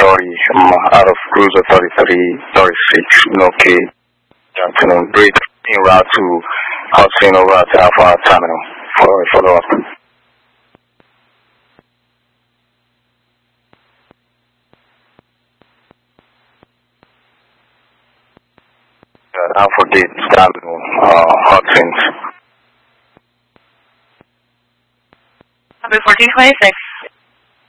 out of cruiser 3336, okay. Afternoon, great en route to Austin over at Alpha Terminal for a follow-up. Alpha Gate Terminal, Austin. Number 1426.